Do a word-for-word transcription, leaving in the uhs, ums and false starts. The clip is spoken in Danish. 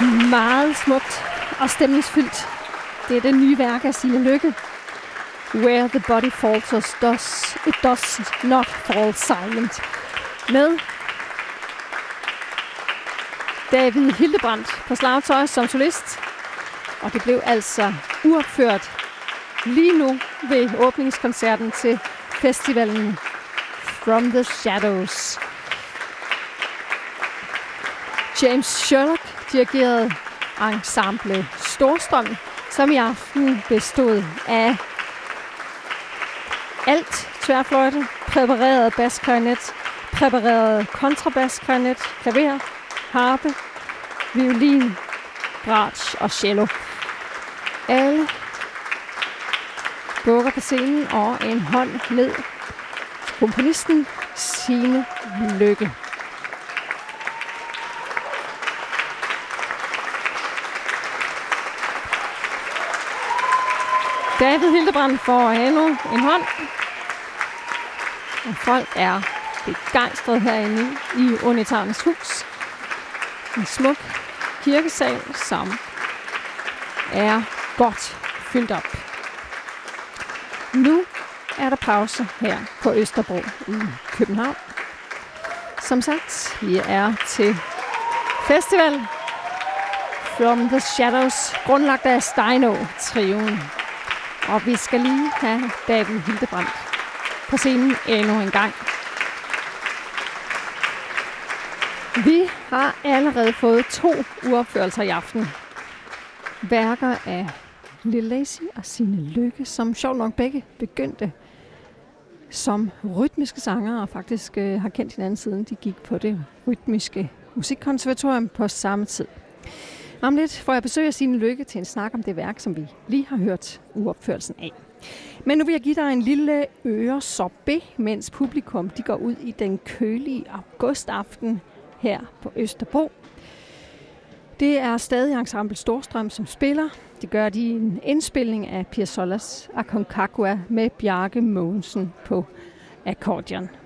Meget smukt og stemningsfyldt. Det er det nye værk af Signe Lykke. Where the body falters, does, it does not fall silent. Med David Hildebrandt på slagtøj som solist. Og det blev altså uopført lige nu ved åbningskoncerten til festivalen From the Shadows. James Sherlock dirigerede ensemble Storstrøm, som i aften bestod af alt tværfløjte, præpareret basklarinet, præpareret kontrabasklarinet, klaver, harpe, violin, bratsch og cello. Alle bukker på scenen og en hånd ned. Komponisten Signe Lykke. David Hildebrandt får endnu en hånd. Og folk er begejstrede herinde i Unitarnes Hus. En smuk kirkesal, som er godt fyldt op. Nu er der pause her på Østerbro i København. Som sagt, vi er til festival From the Shadows, grundlagt af Steino-trioen. Og vi skal lige have David Hildebrandt på scenen endnu en gang. Vi har allerede fået to uopførelser i aften. Værker af Lil Lazy og Signe Lykke, som sjovt nok begge begyndte som rytmiske sangere og faktisk øh, har kendt hinanden siden de gik på det rytmiske musikkonservatorium på samme tid. Om lidt får jeg besøg af Signe Lykke til en snak om det værk, som vi lige har hørt uopførelsen af. Men nu vil jeg give dig en lille øresorbet, mens publikum de går ud i den kølige augustaften her på Østerbro. Det er stadig ensemble Storstrøm, som spiller. Det gør de i en indspilning af Piazzolla's Aconcagua med Bjarke Mogensen på akkordeon.